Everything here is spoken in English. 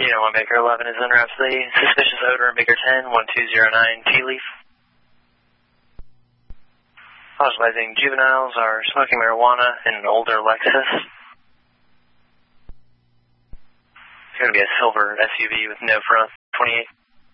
Unit 1 Baker 11 is en route to the suspicious odor in Baker 10, 1209 Tea Leaf. Fossilizing juveniles are smoking marijuana in an older Lexus. It's going to be a silver SUV with no front, 28.